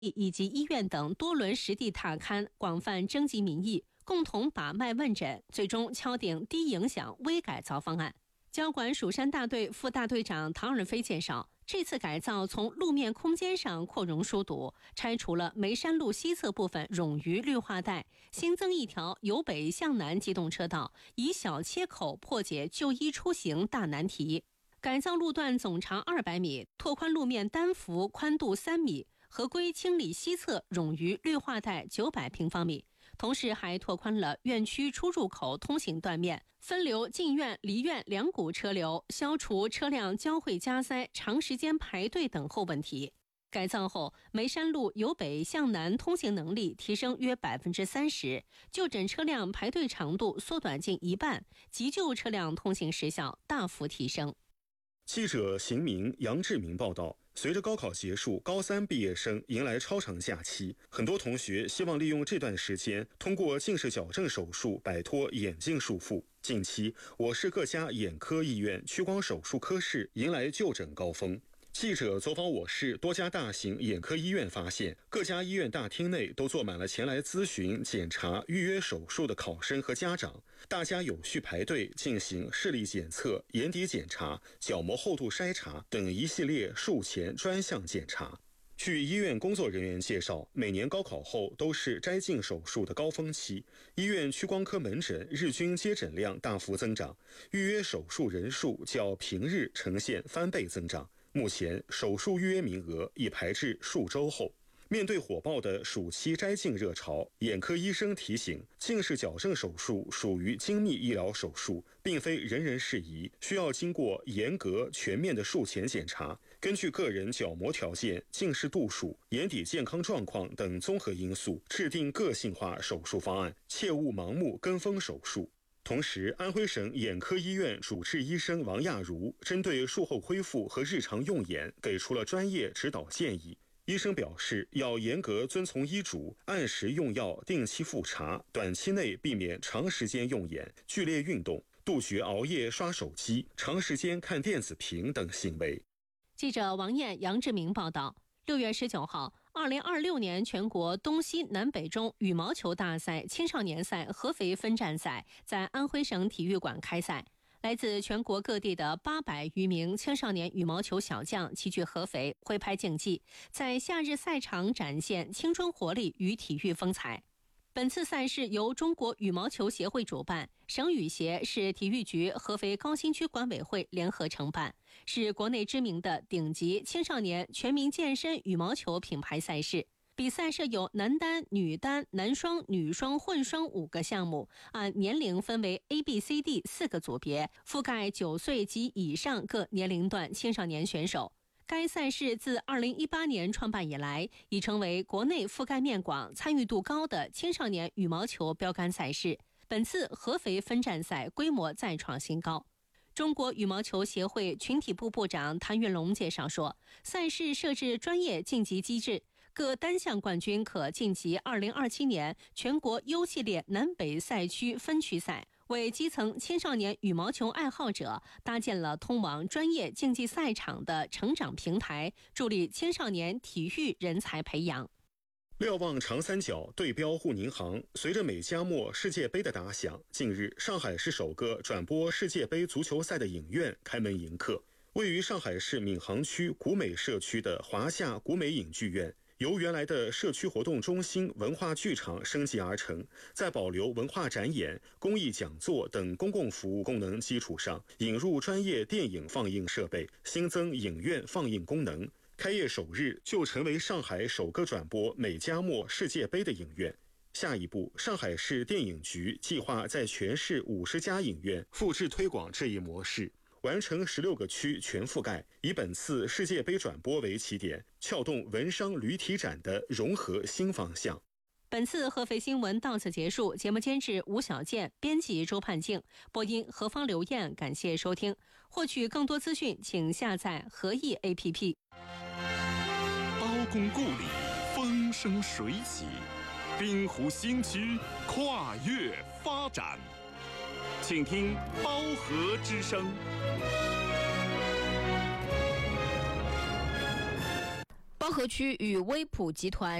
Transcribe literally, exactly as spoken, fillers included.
以及医院等多轮实地踏勘，广泛征集民意，共同把脉问诊，最终敲定低影响微改造方案。交管蜀山大队副大队长唐尔飞介绍，这次改造从路面空间上扩容疏堵，拆除了梅山路西侧部分冗余绿化带，新增一条由北向南机动车道，以小切口破解就医出行大难题。改造路段总长二百米，拓宽路面单幅宽度三米，合规清理西侧冗余绿化带九百平方米，同时还拓宽了院区出入口通行段面，分流进院离院两股车流，消除车辆交汇加塞、长时间排队等候问题。改造后，梅山路由北向南通行能力提升约百分之三十，就诊车辆排队长度缩短近一半，急救车辆通行时效大幅提升。 记者邢明、杨志明报道，随着高考结束，高三毕业生迎来超长假期，很多同学希望利用这段时间通过近视矫正手术摆脱眼镜束缚。近期，我市各家眼科医院屈光手术科室迎来就诊高峰。记者走访我市多家大型眼科医院，发现各家医院大厅内都坐满了前来咨询、检查、预约手术的考生和家长，大家有序排队进行视力检测、眼底检查、角膜厚度筛查等一系列术前专项检查。据医院工作人员介绍，每年高考后都是摘镜手术的高峰期，医院屈光科门诊日均接诊量大幅增长，预约手术人数较平日呈现翻倍增长。目前手术预约名额已排至数周后。面对火爆的暑期摘镜热潮，眼科医生提醒，近视矫正手术属于精密医疗手术，并非人人适宜，需要经过严格全面的术前检查，根据个人角膜条件、近视度数、眼底健康状况等综合因素，制定个性化手术方案，切勿盲目跟风手术。同时，安徽省眼科医院主治医生王亚茹针对术后恢复和日常用眼给出了专业指导建议。医生表示，要严格遵从医嘱，按时用药，定期复查，短期内避免长时间用眼、剧烈运动，杜绝熬夜刷手机、长时间看电子屏等行为。 记者王燕、杨志明报道。六月十九号，二零二六年全国东西南北中羽毛球大赛青少年赛合肥分站赛在安徽省体育馆开赛。来自全国各地的八百余名青少年羽毛球小将齐聚合肥挥拍竞技，在夏日赛场展现青春活力与体育风采。本次赛事由中国羽毛球协会主办，省羽协市体育局合肥高新区管委会联合承办，是国内知名的顶级青少年全民健身羽毛球品牌赛事。比赛设有男单、女单、男双、女双、混双五个项目，按年龄分为 A、B、C、D 四个组别，覆盖九岁及以上各年龄段青少年选手。该赛事自二零一八年创办以来，已成为国内覆盖面广、参与度高的青少年羽毛球标杆赛事。本次合肥分站赛规模再创新高。中国羽毛球协会群体部部长谭云龙介绍说，赛事设置专业晋级机制，各单项冠军可晋级二零二七年全国优系列南北赛区分区赛，为基层青少年羽毛球爱好者搭建了通往专业竞技赛场的成长平台，助力青少年体育人才培养。 瞭望长三角，对标沪宁杭。随着美加墨世界杯的打响，近日上海市首个转播世界杯足球赛的影院开门迎客。位于上海市闵行区古美社区的华夏古美影剧院，由原来的社区活动中心文化剧场升级而成，在保留文化展演、公益讲座等公共服务功能基础上，引入专业电影放映设备，新增影院放映功能。开业首日就成为上海首个转播美加墨世界杯的影院。下一步，上海市电影局计划在全市五十家影院复制推广这一模式，完成十六个区全覆盖，以本次世界杯转播为起点，撬动文商旅体展的融合新方向。 本次合肥新闻到此结束，节目监制吴小健，编辑周盼静，播音何方刘燕，感谢收听。获取更多资讯，请下载合意 A P P。 包公故里风生水起，滨湖新区跨越发展，请听包河之声。 包河区与威普集团